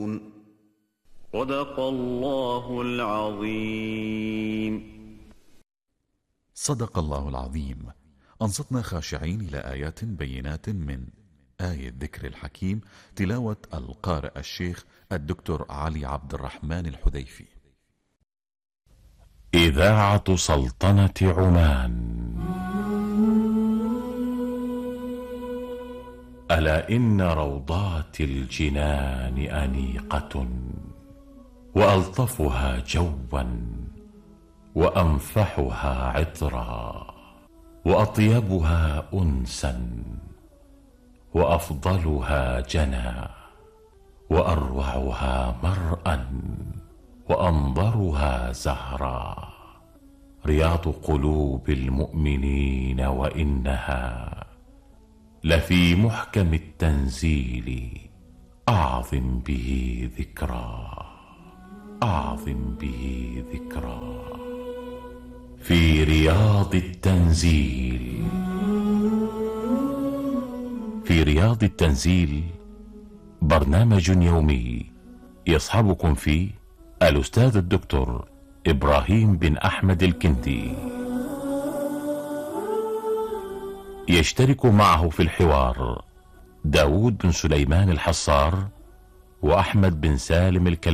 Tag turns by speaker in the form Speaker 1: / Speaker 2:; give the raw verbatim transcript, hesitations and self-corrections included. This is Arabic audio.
Speaker 1: صدق الله العظيم.
Speaker 2: صدق الله العظيم. أنصتنا خاشعين إلى آيات بينات من آية ذكر الحكيم، تلاوة القارئ الشيخ الدكتور علي عبد الرحمن الحذيفي.
Speaker 3: إذاعة سلطنة عمان. ألا إن روضات الجنان أنيقة، وألطفها جوا وأنفحها عطرا، وأطيبها أنسا وأفضلها جنى، وأروعها مرءا وأنظرها زهرا، رياض قلوب المؤمنين، وإنها لفي محكم التنزيل، أعظم به ذكرى، أعظم به ذكرى. في رياض التنزيل. في رياض التنزيل برنامج يومي يصحبكم فيه الأستاذ الدكتور إبراهيم بن أحمد الكندي. يشترك معه في الحوار داود بن سليمان الحصار وأحمد بن سالم الكلام.